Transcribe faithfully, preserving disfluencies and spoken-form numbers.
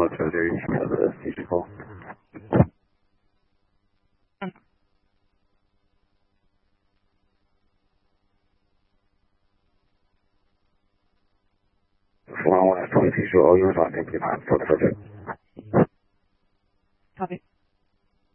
Delta, there you go, the physical. one one twenty, so all units on empty line for the project.